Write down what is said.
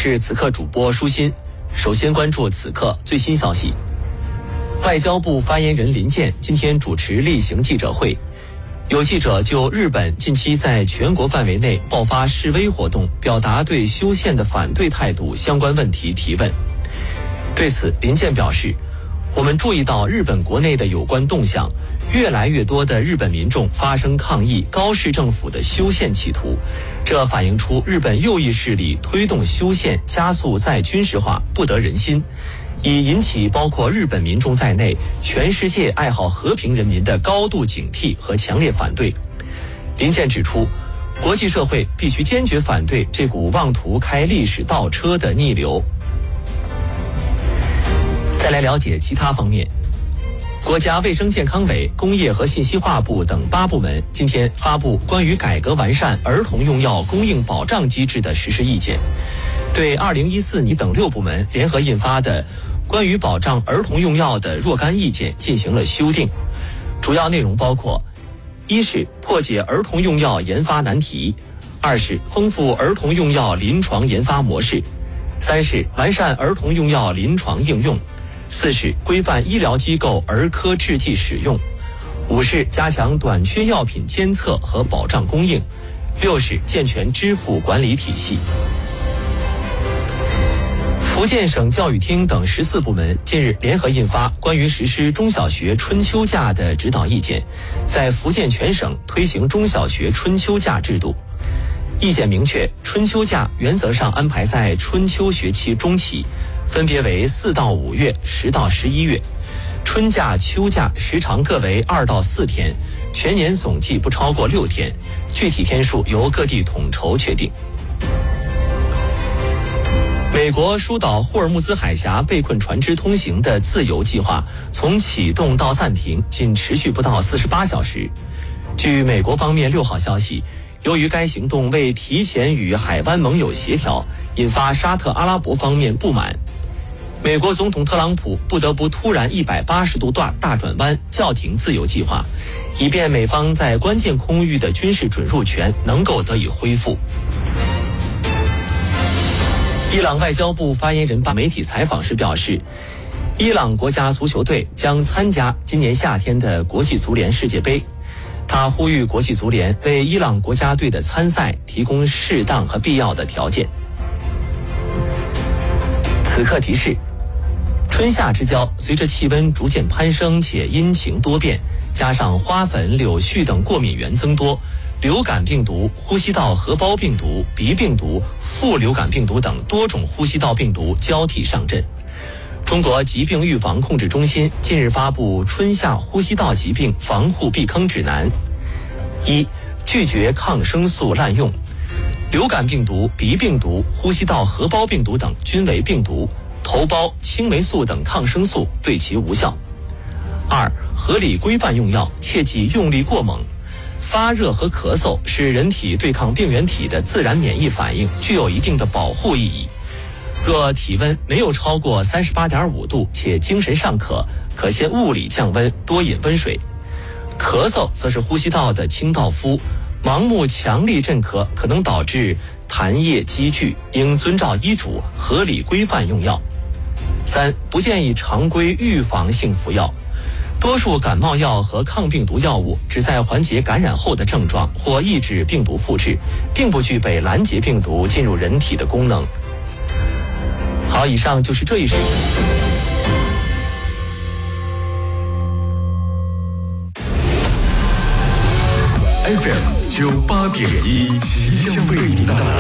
是此刻主播舒心。首先关注此刻最新消息。外交部发言人林健今天主持例行记者会，有记者就日本近期在全国范围内爆发示威活动，表达对修宪的反对态度相关问题提问。对此，林健表示，我们注意到日本国内的有关动向，越来越多的日本民众发声抗议高市政府的修宪企图，这反映出日本右翼势力推动修宪加速再军事化不得人心，已引起包括日本民众在内全世界爱好和平人民的高度警惕和强烈反对。林健指出，国际社会必须坚决反对这股妄图开历史倒车的逆流。再来了解其他方面。国家卫生健康委、工业和信息化部等8部门今天发布关于改革完善儿童用药供应保障机制的实施意见，对2014年等6部门联合印发的关于保障儿童用药的若干意见进行了修订。主要内容包括：一是破解儿童用药研发难题；2是丰富儿童用药临床研发模式；3是完善儿童用药临床应用；4是规范医疗机构儿科制剂使用；5是加强短缺药品监测和保障供应；6是健全支付管理体系。福建省教育厅等14部门近日联合印发关于实施中小学春秋假的指导意见，在福建全省推行中小学春秋假制度。意见明确，春秋假原则上安排在春秋学期中期，分别为4到5月、10到11月，春假、秋假时长各为2到4天，全年总计不超过6天，具体天数由各地统筹确定。美国疏导霍尔木兹海峡被困船只通行的自由计划从启动到暂停仅持续不到48小时。据美国方面6号消息，由于该行动未提前与海湾盟友协调，引发沙特阿拉伯方面不满。美国总统特朗普不得不突然180度大转弯，叫停自由计划，以便美方在关键空域的军事准入权能够得以恢复。伊朗外交部发言人媒体采访时表示，伊朗国家足球队将参加今年夏天的国际足联世界杯。他呼吁国际足联为伊朗国家队的参赛提供适当和必要的条件。此刻提示：春夏之交，随着气温逐渐攀升且阴晴多变，加上花粉、柳絮等过敏源增多，流感病毒、呼吸道合胞病毒、鼻病毒、副流感病毒等多种呼吸道病毒交替上阵。中国疾病预防控制中心近日发布春夏呼吸道疾病防护避坑指南。1. 拒绝抗生素滥用。流感病毒、鼻病毒、呼吸道合胞病毒等均为病毒，头孢、青霉素等抗生素对其无效。2. 合理规范用药，切忌用力过猛。发热和咳嗽是人体对抗病原体的自然免疫反应，具有一定的保护意义。若体温没有超过38.5度且精神尚可，可先物理降温，多饮温水。咳嗽则是呼吸道的清道夫，盲目强力镇咳可能导致痰液积聚，应遵照医嘱合理规范用药。3. 不建议常规预防性服药。多数感冒药和抗病毒药物旨在缓解感染后的症状或抑制病毒复制，并不具备拦截病毒进入人体的功能。好，以上就是这一时 FM 98.1，奇象为您带来